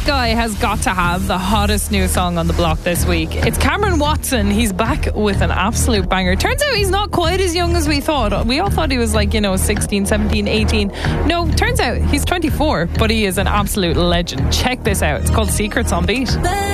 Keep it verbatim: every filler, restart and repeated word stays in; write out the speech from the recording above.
guy has got to have the hottest new song on the block this week. It's Cameron Watson. He's back with an absolute banger. Turns out he's not quite as young as we thought. We all thought he was like, you know, sixteen, seventeen, eighteen. No, turns out he's twenty-four, but he is an absolute legend. Check this out. It's called Secrets on Beat.